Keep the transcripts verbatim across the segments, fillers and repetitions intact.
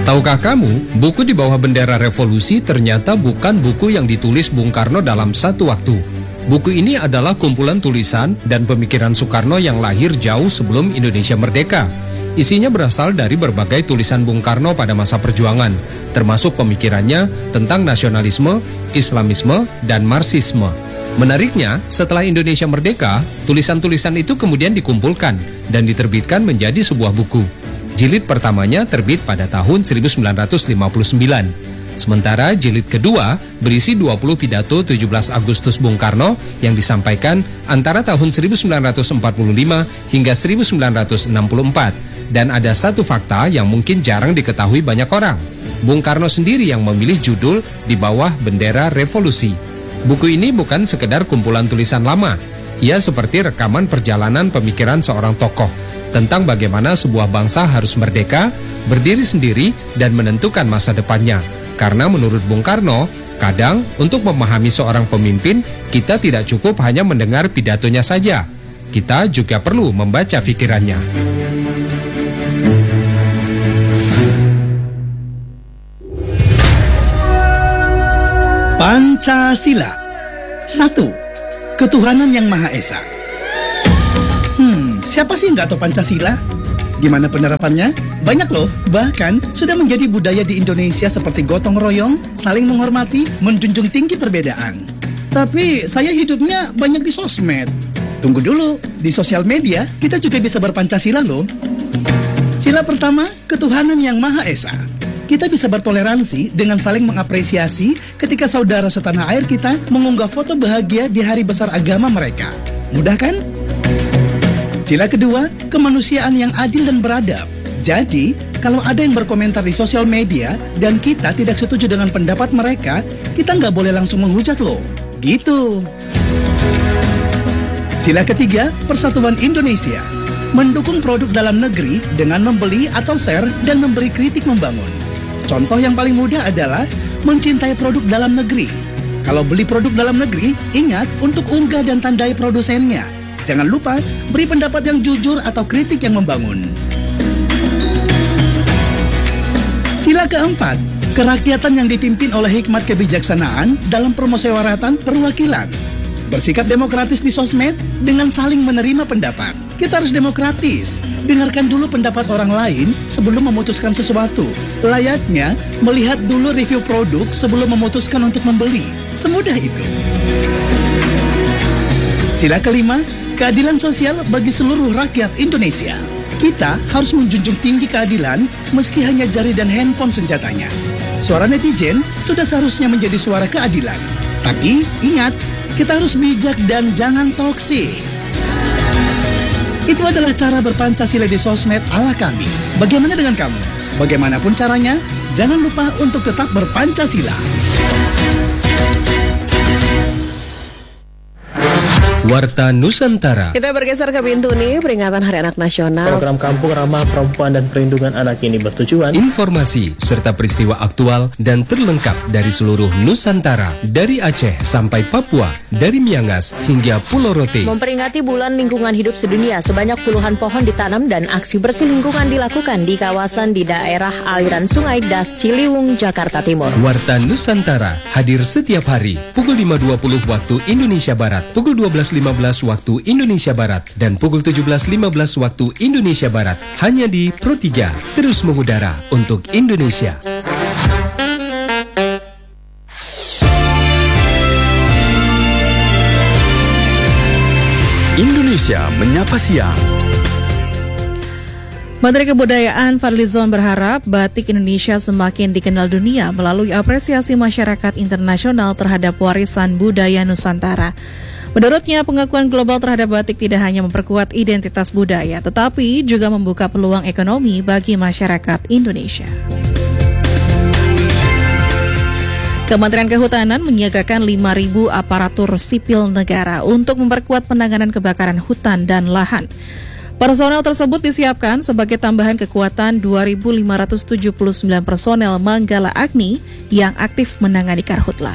Tahukah kamu, buku di bawah bendera revolusi ternyata bukan buku yang ditulis Bung Karno dalam satu waktu. Buku ini adalah kumpulan tulisan dan pemikiran Soekarno yang lahir jauh sebelum Indonesia merdeka. Isinya berasal dari berbagai tulisan Bung Karno pada masa perjuangan, termasuk pemikirannya tentang nasionalisme, Islamisme, dan Marxisme. Menariknya, setelah Indonesia merdeka, tulisan-tulisan itu kemudian dikumpulkan dan diterbitkan menjadi sebuah buku. Jilid pertamanya terbit pada tahun seribu sembilan ratus lima puluh sembilan. Sementara jilid kedua berisi dua puluh pidato tujuh belas Agustus Bung Karno yang disampaikan antara tahun seribu sembilan ratus empat puluh lima hingga seribu sembilan ratus enam puluh empat. Dan ada satu fakta yang mungkin jarang diketahui banyak orang. Bung Karno sendiri yang memilih judul di bawah bendera revolusi. Buku ini bukan sekedar kumpulan tulisan lama. Ia seperti rekaman perjalanan pemikiran seorang tokoh tentang bagaimana sebuah bangsa harus merdeka, berdiri sendiri, dan menentukan masa depannya. Karena menurut Bung Karno, kadang untuk memahami seorang pemimpin, kita tidak cukup hanya mendengar pidatonya saja. Kita juga perlu membaca pikirannya. Pancasila. Satu. Ketuhanan yang Maha Esa. Hmm, siapa sih yang nggak tahu Pancasila? Gimana penerapannya? Banyak loh, bahkan sudah menjadi budaya di Indonesia seperti gotong royong, saling menghormati, menjunjung tinggi perbedaan. Tapi saya hidupnya banyak di sosmed. Tunggu dulu, di sosial media kita juga bisa berpancasila loh. Sila pertama, ketuhanan yang Maha Esa. Kita bisa bertoleransi dengan saling mengapresiasi ketika saudara setanah air kita mengunggah foto bahagia di hari besar agama mereka. Mudah kan? Sila kedua, kemanusiaan yang adil dan beradab. Jadi, kalau ada yang berkomentar di sosial media dan kita tidak setuju dengan pendapat mereka, kita nggak boleh langsung menghujat loh. Gitu. Sila ketiga, persatuan Indonesia. Mendukung produk dalam negeri dengan membeli atau share dan memberi kritik membangun. Contoh yang paling mudah adalah mencintai produk dalam negeri. Kalau beli produk dalam negeri, ingat untuk unggah dan tandai produsennya. Jangan lupa beri pendapat yang jujur atau kritik yang membangun. Sila keempat, kerakyatan yang dipimpin oleh hikmat kebijaksanaan dalam permusyawaratan perwakilan. Bersikap demokratis di sosmed dengan saling menerima pendapat. Kita harus demokratis. Dengarkan dulu pendapat orang lain sebelum memutuskan sesuatu. Layaknya melihat dulu review produk sebelum memutuskan untuk membeli. Semudah itu. Sila kelima, keadilan sosial bagi seluruh rakyat Indonesia. Kita harus menjunjung tinggi keadilan meski hanya jari dan handphone senjatanya. Suara netizen sudah seharusnya menjadi suara keadilan. Tapi ingat, kita harus bijak dan jangan toksik. Itu adalah cara berpancasila di sosmed ala kami. Bagaimana dengan kamu? Bagaimanapun caranya, jangan lupa untuk tetap berpancasila. Warta Nusantara. Kita bergeser ke Bintuni, peringatan Hari Anak Nasional. Program Kampung Ramah Perempuan dan Perlindungan Anak ini bertujuan Informasi serta peristiwa aktual dan terlengkap dari seluruh Nusantara, dari Aceh sampai Papua, dari Miangas hingga Pulau Rote. Memperingati Bulan Lingkungan Hidup Sedunia, sebanyak puluhan pohon ditanam dan aksi bersih lingkungan dilakukan di kawasan di daerah aliran Sungai Das Ciliwung, Jakarta Timur. Warta Nusantara hadir setiap hari pukul lima dua puluh waktu Indonesia Barat, pukul dua belas lima belas waktu Indonesia Barat, dan pukul tujuh belas lima belas waktu Indonesia Barat, hanya di Pro tiga, terus mengudara untuk Indonesia. Indonesia Menyapa Siang. Menteri Kebudayaan Fadlizon berharap batik Indonesia semakin dikenal dunia melalui apresiasi masyarakat internasional terhadap warisan budaya Nusantara. Menurutnya, pengakuan global terhadap batik tidak hanya memperkuat identitas budaya, tetapi juga membuka peluang ekonomi bagi masyarakat Indonesia. Kementerian Kehutanan menyiagakan lima ribu aparatur sipil negara untuk memperkuat penanganan kebakaran hutan dan lahan. Personel tersebut disiapkan sebagai tambahan kekuatan dua ribu lima ratus tujuh puluh sembilan personel Manggala Agni yang aktif menangani karhutla.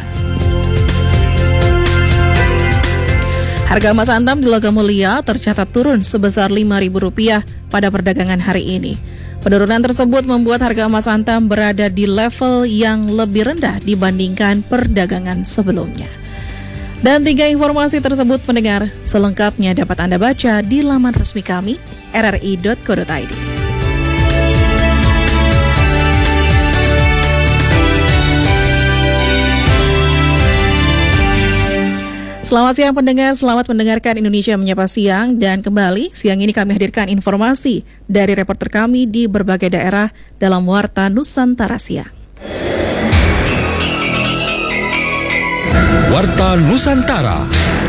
Harga emas antam di Logam Mulia tercatat turun sebesar lima ribu rupiah pada perdagangan hari ini. Penurunan tersebut membuat harga emas antam berada di level yang lebih rendah dibandingkan perdagangan sebelumnya. Dan tiga informasi tersebut pendengar selengkapnya dapat Anda baca di laman resmi kami r r i dot co dot i d. Selamat siang pendengar, selamat mendengarkan Indonesia Menyapa Siang. Dan kembali, siang ini kami hadirkan informasi dari reporter kami di berbagai daerah dalam Warta Nusantara Siang. Warta Nusantara.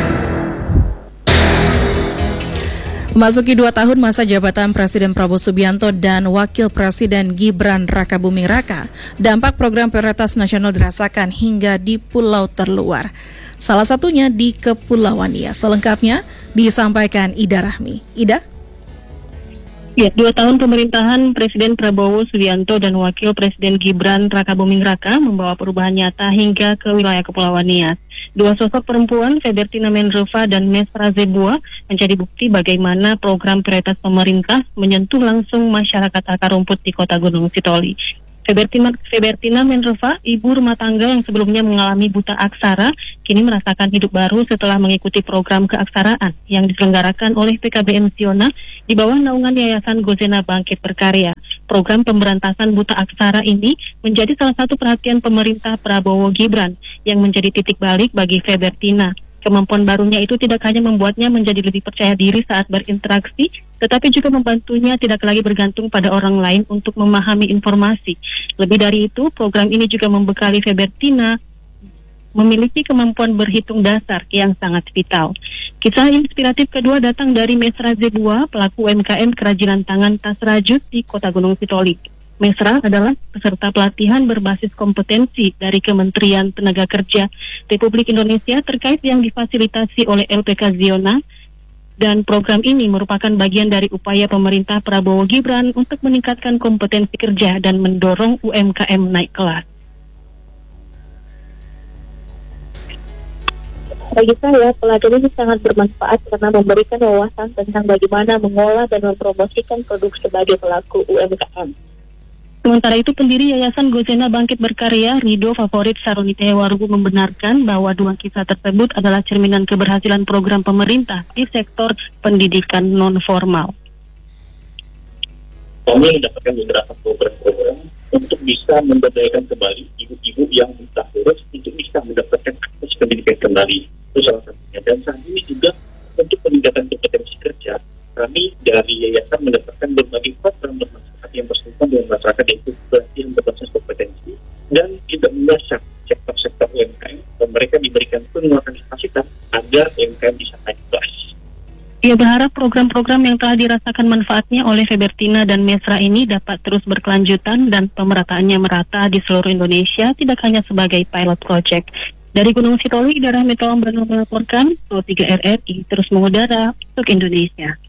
Memasuki dua tahun masa jabatan Presiden Prabowo Subianto dan Wakil Presiden Gibran Rakabuming Raka, dampak program prioritas nasional dirasakan hingga di pulau terluar. Salah satunya di Kepulauan Nias. Selengkapnya disampaikan Ida Rahmi. Ida? Ya, dua tahun pemerintahan Presiden Prabowo Subianto dan Wakil Presiden Gibran Rakabuming Raka membawa perubahan nyata hingga ke wilayah Kepulauan Nias. Dua sosok perempuan, Febertina Menrova dan Mesra Zebua, menjadi bukti bagaimana program prioritas pemerintah menyentuh langsung masyarakat akar rumput di Kota Gunung Sitoli. Febertina, Febertina Menrova, ibu rumah tangga yang sebelumnya mengalami buta aksara, kini merasakan hidup baru setelah mengikuti program keaksaraan yang diselenggarakan oleh P K B M Siona di bawah naungan Yayasan Gozena Bangkit Berkarya. Program pemberantasan buta aksara ini menjadi salah satu perhatian pemerintah Prabowo Gibran yang menjadi titik balik bagi Febertina. Kemampuan barunya itu tidak hanya membuatnya menjadi lebih percaya diri saat berinteraksi, tetapi juga membantunya tidak lagi bergantung pada orang lain untuk memahami informasi. Lebih dari itu, program ini juga membekali Febertina memiliki kemampuan berhitung dasar yang sangat vital. Kisah inspiratif kedua datang dari Mesra Zebua, pelaku U M K M kerajinan tangan tas rajut di Kota Gunung Sitoli. Mesra adalah peserta pelatihan berbasis kompetensi dari Kementerian Tenaga Kerja Republik Indonesia terkait yang difasilitasi oleh L P K Ziona, dan program ini merupakan bagian dari upaya pemerintah Prabowo Gibran untuk meningkatkan kompetensi kerja dan mendorong U M K M naik kelas. Bagi saya, pelatihan ini sangat bermanfaat karena memberikan wawasan tentang bagaimana mengolah dan mempromosikan produk sebagai pelaku U M K M. Sementara itu, pendiri Yayasan Gozena Bangkit Berkarya, Rido Favorit Saruni Tehewarugu, membenarkan bahwa dua kisah tersebut adalah cerminan keberhasilan program pemerintah di sektor pendidikan non-formal. Kami mendapatkan beberapa program-program untuk bisa memberdayakan kembali ibu-ibu yang buta huruf untuk bisa mendapatkan akses pendidikan kembali. Itu salah satunya. Dan saat ini juga untuk peningkatan kompetensi kerja, kami dari Yayasan mendapatkan berbagai program bermanfaat yang bersangkutan dengan masyarakat, yaitu pelatihan berbasis kompetensi dan juga menyasar sektor-sektor U M K M dan mereka diberikan penguatan kapasitas agar U M K M bisa naik kelas. Ia berharap program-program yang telah dirasakan manfaatnya oleh Febertina dan Mesra ini dapat terus berkelanjutan dan pemerataannya merata di seluruh Indonesia, tidak hanya sebagai pilot project. Dari Gunung Sitoli, Ida Rahmi melaporkan, Pro tiga R R I terus mengudara untuk Indonesia.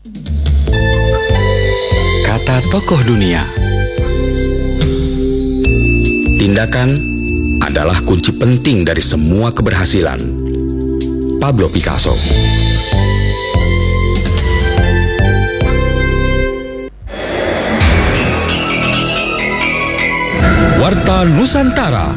Kata tokoh dunia. Tindakan adalah kunci penting dari semua keberhasilan. Pablo Picasso. Warta Nusantara.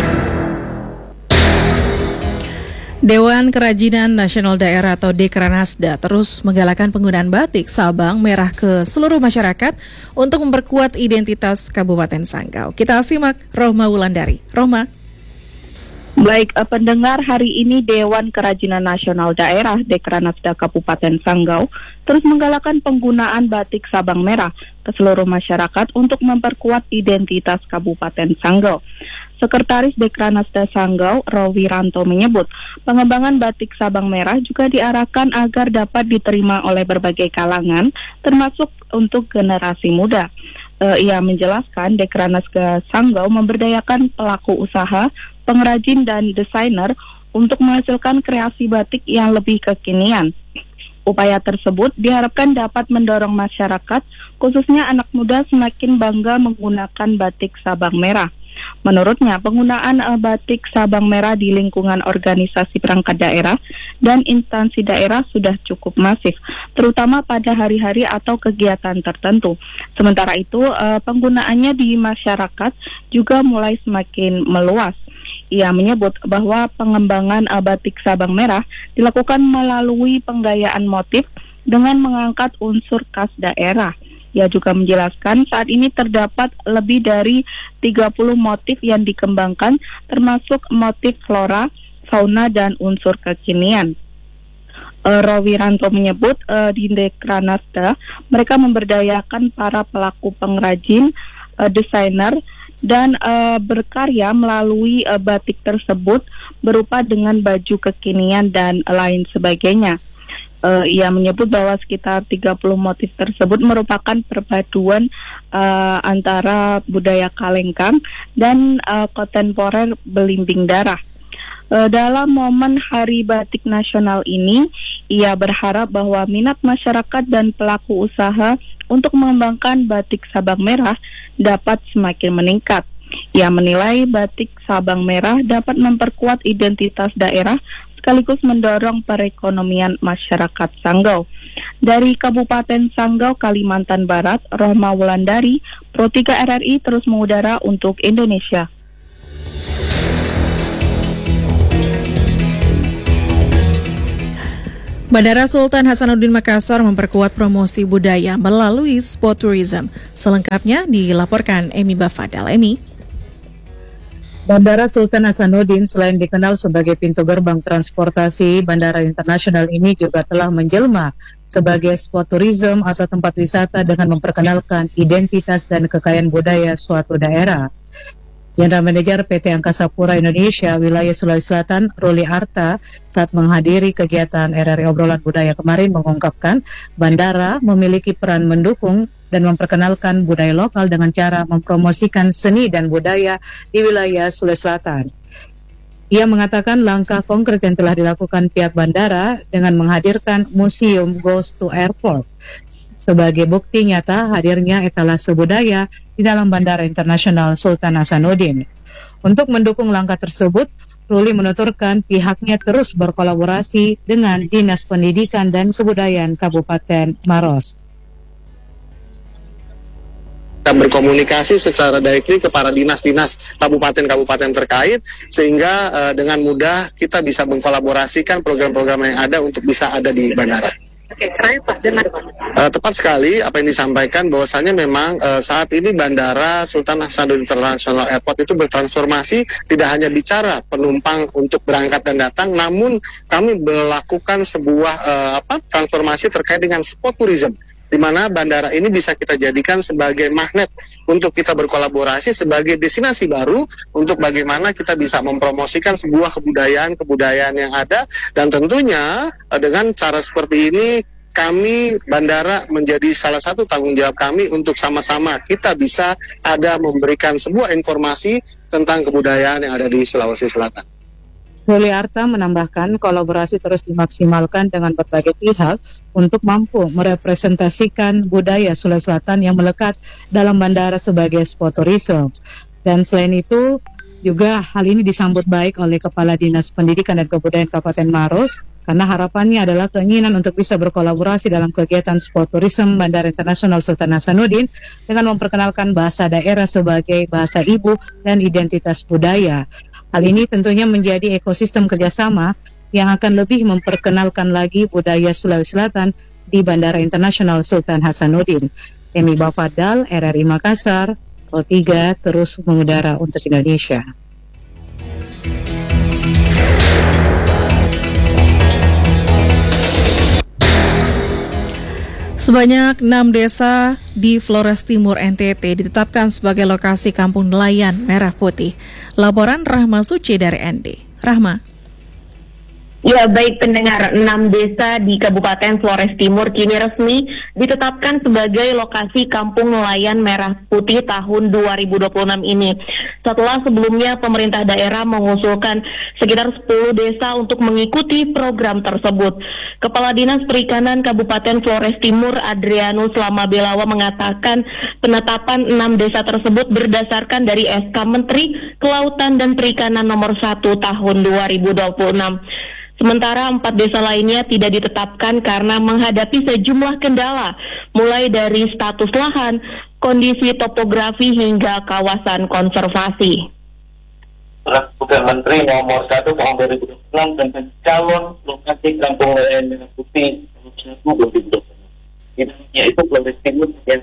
Dewan Kerajinan Nasional Daerah atau Dekranasda terus menggalakkan penggunaan batik Sabang Merah ke seluruh masyarakat untuk memperkuat identitas Kabupaten Sanggau. Kita simak Rohma Wulandari. Rohma. Baik, eh, pendengar, hari ini Dewan Kerajinan Nasional Daerah Dekranasda Kabupaten Sanggau terus menggalakkan penggunaan batik Sabang Merah ke seluruh masyarakat untuk memperkuat identitas Kabupaten Sanggau. Sekretaris Dekranasda Sanggau, Rowiranto, menyebut pengembangan batik Sabang Merah juga diarahkan agar dapat diterima oleh berbagai kalangan, termasuk untuk generasi muda. E, ia menjelaskan Dekranasda Sanggau memberdayakan pelaku usaha, pengrajin, dan desainer untuk menghasilkan kreasi batik yang lebih kekinian. Upaya tersebut diharapkan dapat mendorong masyarakat, khususnya anak muda, semakin bangga menggunakan batik Sabang Merah. Menurutnya, penggunaan uh, batik Sabang Merah di lingkungan organisasi perangkat daerah dan instansi daerah sudah cukup masif, terutama pada hari-hari atau kegiatan tertentu. Sementara itu, uh, penggunaannya di masyarakat juga mulai semakin meluas. Ia menyebut bahwa pengembangan uh, batik Sabang Merah dilakukan melalui penggayaan motif dengan mengangkat unsur khas daerah. Ia juga menjelaskan saat ini terdapat lebih dari tiga puluh motif yang dikembangkan, termasuk motif flora, fauna, dan unsur kekinian. Uh, Rowiranto menyebut uh, di Dekranasda mereka memberdayakan para pelaku pengrajin, uh, desainer, dan uh, berkarya melalui uh, batik tersebut berupa dengan baju kekinian dan lain sebagainya. Uh, ia menyebut bahwa sekitar tiga puluh motif tersebut merupakan perpaduan uh, antara budaya Kalengkang dan uh, kontemporer Belimbing Darah. Uh, dalam momen Hari Batik Nasional ini, ia berharap bahwa minat masyarakat dan pelaku usaha untuk mengembangkan batik Sabang Merah dapat semakin meningkat. Ia menilai batik Sabang Merah dapat memperkuat identitas daerah sekaligus mendorong perekonomian masyarakat Sanggau. Dari Kabupaten Sanggau, Kalimantan Barat, Rohma Wulandari, Pro tiga R R I terus mengudara untuk Indonesia. Bandara Sultan Hasanuddin Makassar memperkuat promosi budaya melalui sport tourism. Selengkapnya dilaporkan Emi Bafadal. Emi. Bandara Sultan Hasanuddin selain dikenal sebagai pintu gerbang transportasi, bandara internasional ini juga telah menjelma sebagai spot tourism atau tempat wisata dengan memperkenalkan identitas dan kekayaan budaya suatu daerah. General Manager P T Angkasa Pura Indonesia Wilayah Sulawesi Selatan, Ruli Arta, saat menghadiri kegiatan R R I Obrolan Budaya kemarin mengungkapkan bandara memiliki peran mendukung dan memperkenalkan budaya lokal dengan cara mempromosikan seni dan budaya di wilayah Sulawesi Selatan. Ia mengatakan langkah konkret yang telah dilakukan pihak bandara dengan menghadirkan Museum Goes to Airport sebagai bukti nyata hadirnya etalase budaya di dalam Bandara Internasional Sultan Hasanuddin. Untuk mendukung langkah tersebut, Ruli menuturkan pihaknya terus berkolaborasi dengan Dinas Pendidikan dan Kebudayaan Kabupaten Maros. Kita berkomunikasi secara directly kepada dinas-dinas kabupaten-kabupaten terkait sehingga uh, dengan mudah kita bisa mengkolaborasikan program-program yang ada untuk bisa ada di bandara. Oke, terakhir Pak, dengan uh, tepat sekali apa yang disampaikan bahwasanya memang uh, saat ini Bandara Sultan Hasanuddin International Airport itu bertransformasi, tidak hanya bicara penumpang untuk berangkat dan datang, namun kami melakukan sebuah uh, apa transformasi terkait dengan sport tourism, di mana bandara ini bisa kita jadikan sebagai magnet untuk kita berkolaborasi sebagai destinasi baru untuk bagaimana kita bisa mempromosikan sebuah kebudayaan-kebudayaan yang ada, dan tentunya dengan cara seperti ini kami bandara menjadi salah satu tanggung jawab kami untuk sama-sama kita bisa ada memberikan sebuah informasi tentang kebudayaan yang ada di Sulawesi Selatan. Ruli Arta menambahkan kolaborasi terus dimaksimalkan dengan berbagai pihak untuk mampu merepresentasikan budaya Sulawesi Selatan yang melekat dalam bandara sebagai spot tourism. Dan selain itu juga hal ini disambut baik oleh Kepala Dinas Pendidikan dan Kebudayaan Kabupaten Maros karena harapannya adalah keinginan untuk bisa berkolaborasi dalam kegiatan sport tourism Bandara Internasional Sultan Hasanuddin dengan memperkenalkan bahasa daerah sebagai bahasa ibu dan identitas budaya. Hal ini tentunya menjadi ekosistem kerjasama yang akan lebih memperkenalkan lagi budaya Sulawesi Selatan di Bandara Internasional Sultan Hasanuddin. Emi Bafadal, R R I Makassar, Pro tiga terus mengudara untuk Indonesia. Sebanyak enam desa di Flores Timur N T T ditetapkan sebagai lokasi kampung nelayan merah putih. Laporan Rahma Suci dari N D. Rahma. Ya, baik pendengar, enam desa di Kabupaten Flores Timur kini resmi ditetapkan sebagai lokasi Kampung Nelayan Merah Putih tahun dua ribu dua puluh enam ini. Setelah sebelumnya pemerintah daerah mengusulkan sekitar sepuluh desa untuk mengikuti program tersebut. Kepala Dinas Perikanan Kabupaten Flores Timur Adrianus Lamabelawa mengatakan penetapan enam desa tersebut berdasarkan dari S K Menteri Kelautan dan Perikanan nomor satu tahun dua ribu dua puluh enam. Sementara empat desa lainnya tidak ditetapkan karena menghadapi sejumlah kendala, mulai dari status lahan, kondisi topografi hingga kawasan konservasi. Peraturan Menteri nomor satu tahun dua ribu dua puluh enam tentang calon lokasi Kampung Nelayan Merah Putih tahun dua ribu dua puluh enam. Yaitu Flores Timur yang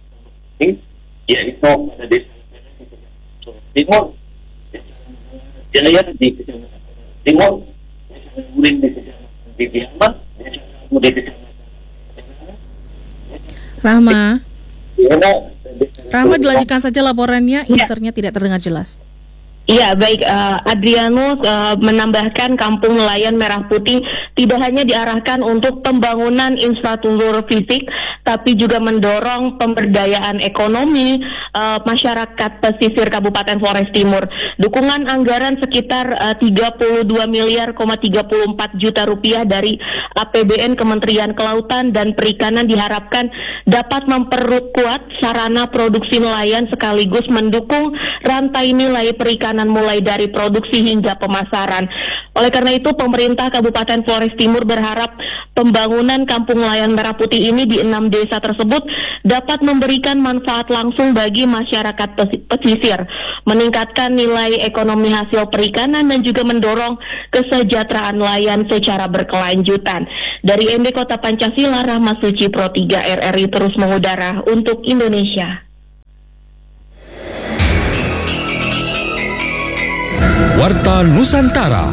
yaitu pada desa Timur, Jaya di Kecamatan Timur, Urin di Kecamatan Bibiambang, di Kecamatan Rahma. Rahma, dilanjutkan saja laporannya, insertnya tidak terdengar jelas. Iya, baik. Uh, Adrianus uh, menambahkan Kampung Nelayan Merah Putih tidak hanya diarahkan untuk pembangunan infrastruktur fisik, tapi juga mendorong pemberdayaan ekonomi uh, masyarakat pesisir Kabupaten Flores Timur. Dukungan anggaran sekitar uh, tiga puluh dua miliar tiga puluh empat juta rupiah dari A P B N Kementerian Kelautan dan Perikanan diharapkan dapat memperkuat sarana produksi nelayan sekaligus mendukung rantai nilai perikanan mulai dari produksi hingga pemasaran. Oleh karena itu, pemerintah Kabupaten Flores Timur berharap pembangunan Kampung Nelayan Merah Putih ini di enam desa tersebut dapat memberikan manfaat langsung bagi masyarakat pesisir, meningkatkan nilai ekonomi hasil perikanan dan juga mendorong kesejahteraan nelayan secara berkelanjutan. Dari M D Kota Pancasila, Rahma Suci Pro tiga R R I terus mengudara untuk Indonesia. Warta Nusantara.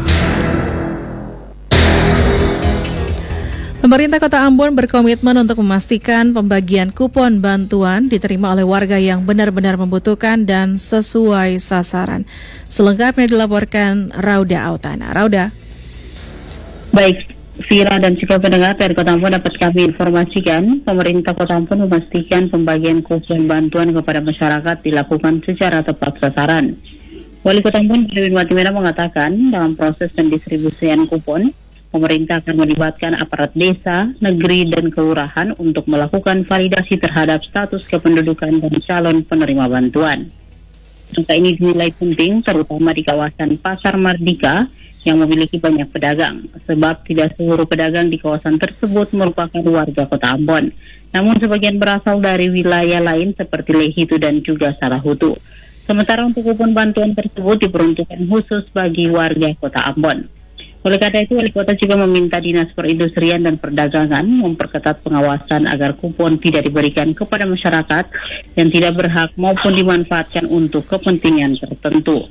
Pemerintah Kota Ambon berkomitmen untuk memastikan pembagian kupon bantuan diterima oleh warga yang benar-benar membutuhkan dan sesuai sasaran. Selengkapnya dilaporkan Rauda Autana. Rauda. Baik, Vira dan juga pendengar dari Kota Ambon dapat kami informasikan, pemerintah Kota Ambon memastikan pembagian kupon bantuan kepada masyarakat dilakukan secara tepat sasaran. Wali Kota Ambon Edwin Watimena mengatakan dalam proses pendistribusian kupon, pemerintah akan melibatkan aparat desa, negeri, dan kelurahan untuk melakukan validasi terhadap status kependudukan dan calon penerima bantuan. Angka ini dinilai penting terutama di kawasan Pasar Mardika yang memiliki banyak pedagang, sebab tidak seluruh pedagang di kawasan tersebut merupakan warga Kota Ambon, namun sebagian berasal dari wilayah lain seperti Lehitu dan juga Salahutu. Sementara untuk kupon bantuan tersebut diperuntukkan khusus bagi warga Kota Ambon. Oleh karena itu, Wali Kota juga meminta Dinas Perindustrian dan Perdagangan memperketat pengawasan agar kupon tidak diberikan kepada masyarakat yang tidak berhak maupun dimanfaatkan untuk kepentingan tertentu.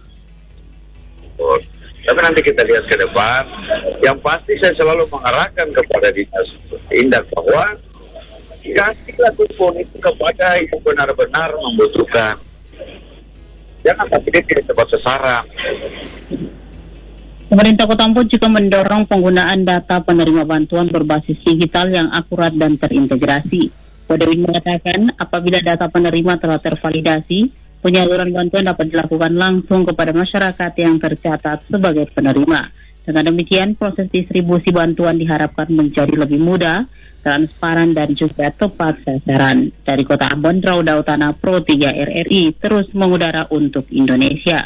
Tapi nanti kita lihat ke depan. Yang pasti saya selalu mengarahkan kepada Dinas Indak bahwa kasihlah kupon itu kepada yang benar-benar membutuhkan. Jangan tapi dia tidak tepat sasaran. Pemerintah Kota Ambon juga mendorong penggunaan data penerima bantuan berbasis digital yang akurat dan terintegrasi. Wadawin mengatakan apabila data penerima telah tervalidasi, penyaluran bantuan dapat dilakukan langsung kepada masyarakat yang tercatat sebagai penerima. Dengan demikian, proses distribusi bantuan diharapkan menjadi lebih mudah, transparan, dan juga tepat sasaran. Dari Kota Ambon, Rauda Autana, Pro tiga R R I, terus mengudara untuk Indonesia.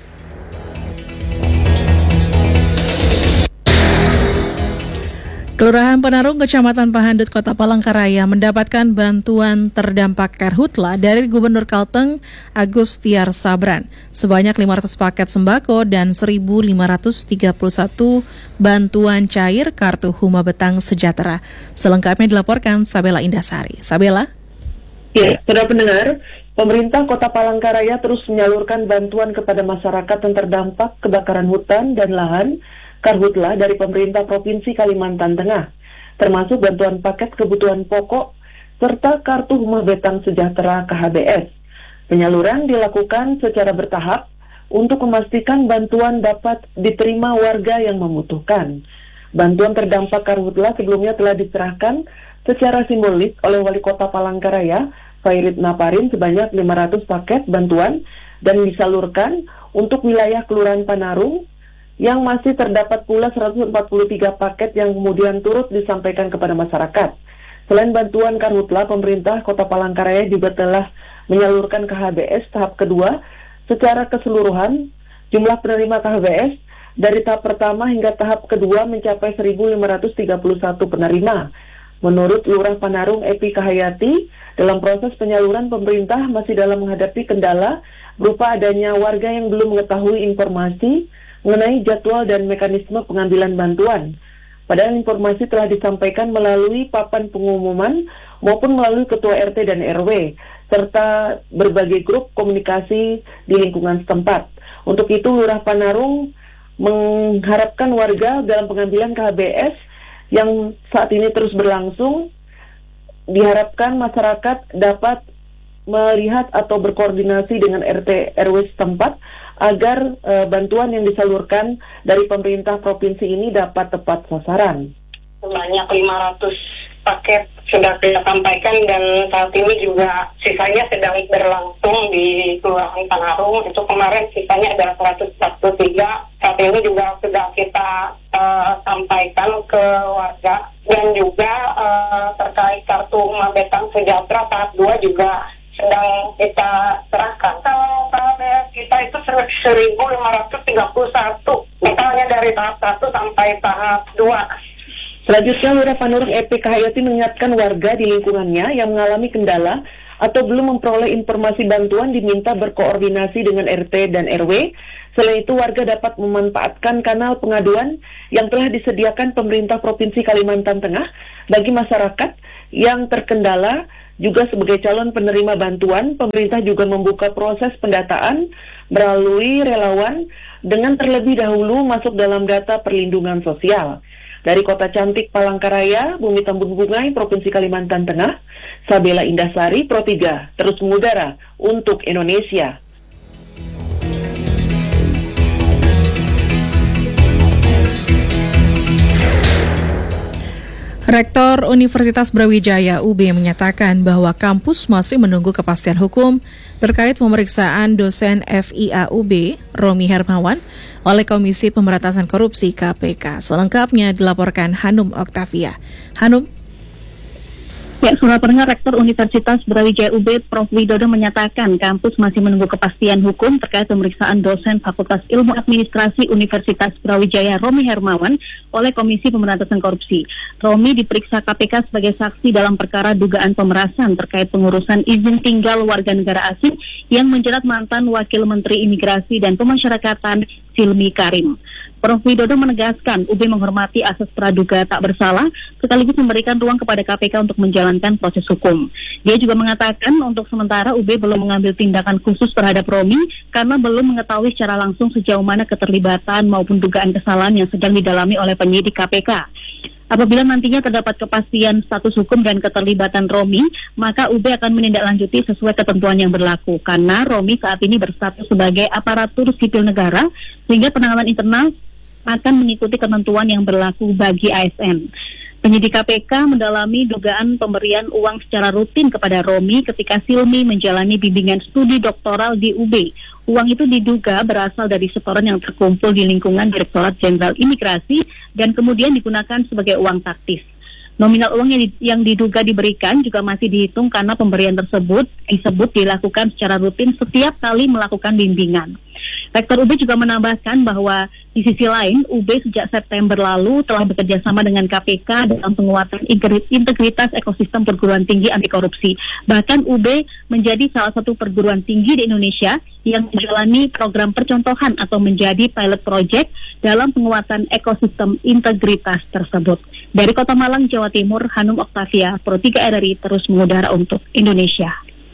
Kelurahan Penarung, Kecamatan Pahandut, Kota Palangkaraya mendapatkan bantuan terdampak karhutla dari Gubernur Kalteng Agus Tiar Sabran sebanyak lima ratus paket sembako dan seribu lima ratus tiga puluh satu bantuan cair kartu Huma Betang Sejahtera. Selengkapnya dilaporkan Sabela Indasari. Sabela? Ya, saudara pendengar, pemerintah Kota Palangkaraya terus menyalurkan bantuan kepada masyarakat yang terdampak kebakaran hutan dan lahan karhutla dari pemerintah Provinsi Kalimantan Tengah, termasuk bantuan paket kebutuhan pokok serta kartu Huma Betang Sejahtera K H B S. Penyaluran dilakukan secara bertahap untuk memastikan bantuan dapat diterima warga yang membutuhkan. Bantuan terdampak karhutlah sebelumnya telah diserahkan secara simbolis oleh Wali Kota Palangkaraya, Fairid Naparin, sebanyak lima ratus paket bantuan dan disalurkan untuk wilayah Kelurahan Panarung, yang masih terdapat pula seratus empat puluh tiga paket yang kemudian turut disampaikan kepada masyarakat. Selain bantuan karhutlah, pemerintah Kota Palangkaraya juga telah menyalurkan K H B S tahap kedua secara keseluruhan. Jumlah penerima K H B S dari tahap pertama hingga tahap kedua mencapai seribu lima ratus tiga puluh satu penerima. Menurut Lurah Panarung Epi Kahayati, dalam proses penyaluran pemerintah masih dalam menghadapi kendala berupa adanya warga yang belum mengetahui informasi mengenai jadwal dan mekanisme pengambilan bantuan. Padahal informasi telah disampaikan melalui papan pengumuman maupun melalui ketua R T dan R W, serta berbagai grup komunikasi di lingkungan setempat. Untuk itu, Lurah Panarung mengharapkan warga dalam pengambilan K H B S yang saat ini terus berlangsung, diharapkan masyarakat dapat melihat atau berkoordinasi dengan R T R W setempat agar e, bantuan yang disalurkan dari pemerintah provinsi ini dapat tepat sasaran. Sebanyak lima ratus paket sudah kita sampaikan dan saat ini juga sisanya sedang berlangsung di Kelurahan Panarung. Itu kemarin sisanya ada seratus empat puluh tiga. Saat ini juga sudah kita uh, sampaikan ke warga, dan juga uh, terkait kartu Mabetang Sejahtera tahap dua juga sedang kita serahkan. Kalau K H B S kita itu seribu lima ratus tiga puluh satu, totalnya dari tahap satu sampai tahap dua. Selanjutnya, Lurah Panarung Epi Kahayati mengingatkan warga di lingkungannya yang mengalami kendala atau belum memperoleh informasi bantuan diminta berkoordinasi dengan R T dan R W. Selain itu, warga dapat memanfaatkan kanal pengaduan yang telah disediakan pemerintah Provinsi Kalimantan Tengah bagi masyarakat yang terkendala. Juga sebagai calon penerima bantuan, pemerintah juga membuka proses pendataan melalui relawan dengan terlebih dahulu masuk dalam data perlindungan sosial. Dari Kota Cantik Palangkaraya, Bumi Tambun Bungai, Provinsi Kalimantan Tengah, Sabela Indasari, Pro tiga, terus mengudara untuk Indonesia. Rektor Universitas Brawijaya U B menyatakan bahwa kampus masih menunggu kepastian hukum terkait pemeriksaan dosen F I A U B, Romi Hermawan, oleh Komisi Pemberantasan Korupsi K P K. Selengkapnya dilaporkan Hanum Oktavia. Hanum. Ya, surat pendengar Rektor Universitas Brawijaya U B, Profesor Widodo menyatakan kampus masih menunggu kepastian hukum terkait pemeriksaan dosen Fakultas Ilmu Administrasi Universitas Brawijaya Romi Hermawan oleh Komisi Pemberantasan Korupsi. Romi diperiksa K P K sebagai saksi dalam perkara dugaan pemerasan terkait pengurusan izin tinggal warga negara asing yang menjerat mantan Wakil Menteri Imigrasi dan Pemasyarakatan Silmi Karim. Profesor Widodo menegaskan U B menghormati asas praduga tak bersalah sekaligus memberikan ruang kepada K P K untuk menjalankan proses hukum. Dia juga mengatakan untuk sementara U B belum mengambil tindakan khusus terhadap Romi karena belum mengetahui secara langsung sejauh mana keterlibatan maupun dugaan kesalahan yang sedang didalami oleh penyidik K P K. Apabila nantinya terdapat kepastian status hukum dan keterlibatan Romi, maka U B akan menindaklanjuti sesuai ketentuan yang berlaku. Karena Romi saat ini berstatus sebagai aparatur sipil negara, sehingga penanganan internal akan mengikuti ketentuan yang berlaku bagi A S N. Penyidik K P K mendalami dugaan pemberian uang secara rutin kepada Romi ketika Silmi menjalani bimbingan studi doktoral di U B. Uang itu diduga berasal dari setoran yang terkumpul di lingkungan Direktorat Jenderal Imigrasi dan kemudian digunakan sebagai uang taktis. Nominal uang yang, yang diduga diberikan juga masih dihitung karena pemberian tersebut disebut dilakukan secara rutin setiap kali melakukan bimbingan. Rektor U B juga menambahkan bahwa di sisi lain U B sejak September lalu telah bekerja sama dengan K P K dalam penguatan integritas ekosistem perguruan tinggi anti korupsi. Bahkan U B menjadi salah satu perguruan tinggi di Indonesia yang menjalani program percontohan atau menjadi pilot project dalam penguatan ekosistem integritas tersebut. Dari Kota Malang, Jawa Timur, Hanum Oktavia, Pro tiga R R I terus mengudara untuk Indonesia.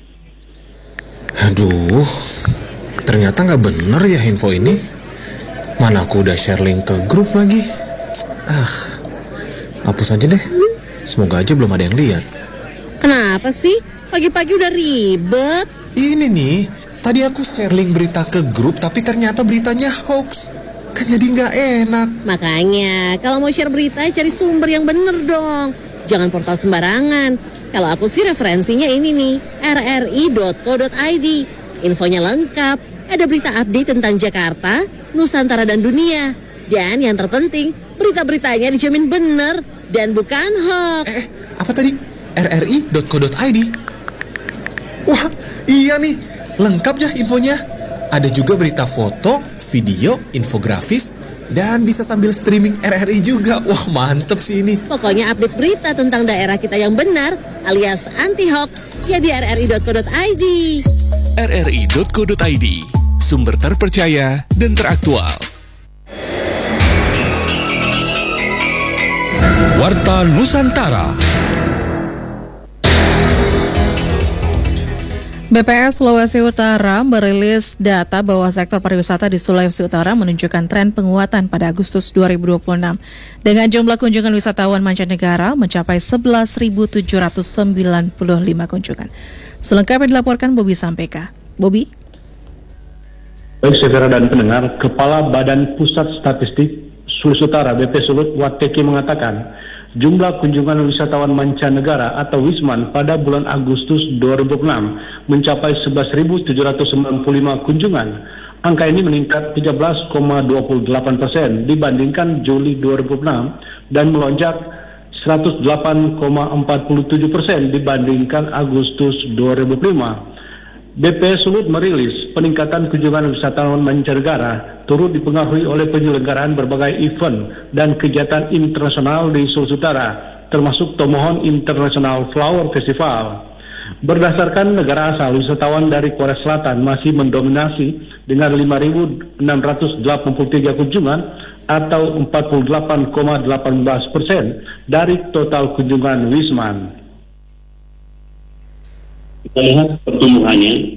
Aduh, ternyata nggak bener ya info ini. Mana aku udah share link ke grup lagi. Ah, hapus aja deh. Semoga aja belum ada yang lihat. Kenapa sih? Pagi-pagi udah ribet. Ini nih, Tadi aku share link berita ke grup, tapi ternyata beritanya hoax. Kan jadi nggak enak. Makanya, kalau mau share berita, cari sumber yang bener dong. Jangan portal sembarangan. Kalau aku sih referensinya ini nih, r r i dot co dot i d. Infonya lengkap, ada berita update tentang Jakarta, Nusantara, dan dunia. Dan yang terpenting, berita-beritanya dijamin bener dan bukan hoax. Eh, apa tadi? r r i dot co dot i d. Wah, iya nih, lengkap ya infonya. Ada juga berita foto, video, infografis, dan bisa sambil streaming R R I juga. Wah, mantep sih ini. Pokoknya update berita tentang daerah kita yang benar, alias anti-hoax, ya di r r i dot co dot i d. r r i dot co dot i d, sumber terpercaya dan teraktual. Warta Nusantara. B P S Sulawesi Utara merilis data bahwa sektor pariwisata di Sulawesi Utara menunjukkan tren penguatan pada Agustus dua ribu dua puluh enam dengan jumlah kunjungan wisatawan mancanegara mencapai sebelas ribu tujuh ratus sembilan puluh lima kunjungan. Selengkapnya dilaporkan Bobby Sampeka. Bobby? Baik, saudara dan pendengar, Kepala Badan Pusat Statistik Sulawesi Utara B P Sulut Wateki mengatakan jumlah kunjungan wisatawan mancanegara atau Wisman pada bulan Agustus dua ribu dua puluh enam mencapai sebelas ribu tujuh ratus sembilan puluh lima kunjungan. Angka ini meningkat tiga belas koma dua delapan persen dibandingkan Juli dua ribu dua puluh enam dan melonjak seratus delapan koma empat tujuh persen dibandingkan Agustus dua ribu dua puluh lima. B P Sulut merilis peningkatan kunjungan wisatawan mancanegara turut dipengaruhi oleh penyelenggaraan berbagai event dan kegiatan internasional di Sulawesi Utara, termasuk Tomohon International Flower Festival. Berdasarkan negara asal, wisatawan dari Korea Selatan masih mendominasi dengan lima ribu enam ratus delapan puluh tiga kunjungan atau empat puluh delapan koma satu delapan persen dari total kunjungan Wisman. Kita lihat pertumbuhannya